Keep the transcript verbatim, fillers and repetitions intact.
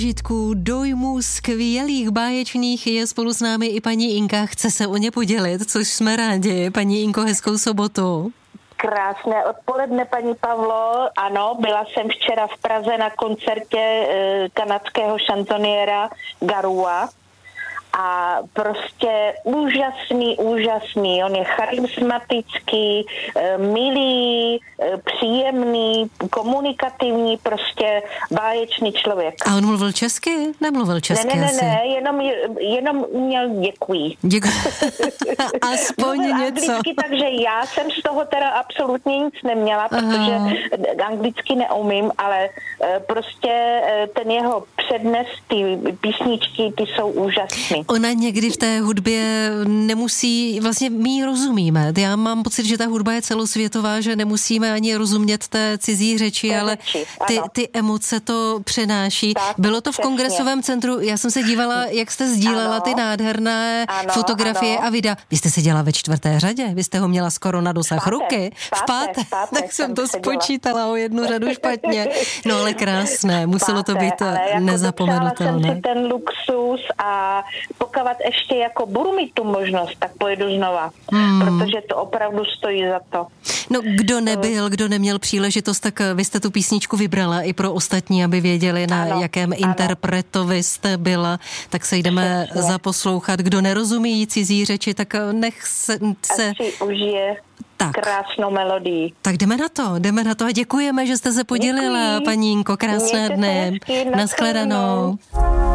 Žitků, dojmů skvělých, báječných je spolu s námi i paní Inka. Chce se o ně podělit, což jsme rádi. Paní Inko, hezkou sobotu. Krásné odpoledne, paní Pavlo. Ano, byla jsem včera v Praze na koncertě e, kanadského šanzoniéra Garua. A prostě úžasný, úžasný. On je charismatický, milý, příjemný, komunikativní, prostě báječný člověk. A on mluvil česky? Nemluvil česky Ne, ne, asi. ne, ne, jenom, jenom uměl děkuji. Děkuji. Aspoň mluvil něco. anglicky, takže já jsem z toho teda absolutně nic neměla, protože Aha. anglicky neumím, ale prostě ten jeho přednes, ty písničky, ty jsou úžasný. Ona někdy v té hudbě nemusí, vlastně my ji rozumíme. Já mám pocit, že ta hudba je celosvětová, že nemusíme ani rozumět té cizí řeči, té ale řeči, ty, ty emoce to přenáší. Tak, Bylo to v přesně. Kongresovém centru, já jsem se dívala, jak jste sdílela ano. ty nádherné ano, fotografie ano. a videa. Vy jste seděla ve čtvrté řadě, vy jste ho měla skoro na dosah páté, ruky. Páté, v páté, páté tak jsem to seděla. spočítala o jednu řadu špatně. No ale krásné, muselo páté, to být jako nezapomenutelné. Jsem si ten luxus a pokud ještě jako budu mít tu možnost, tak pojedu znova, hmm. protože to opravdu stojí za to. No, kdo nebyl, kdo neměl příležitost, tak vy jste tu písničku vybrala i pro ostatní, aby věděli, na ano, jakém ano. interpretovi jste byla, tak se jdeme Přesně. zaposlouchat. Kdo nerozumí cizí řeči, tak nech se... se... Asi užije tak. krásnou melodii. Tak jdeme na to, jdeme na to a děkujeme, že jste se podělila, Děkuji. paní Inko, krásné dny. Naschledanou.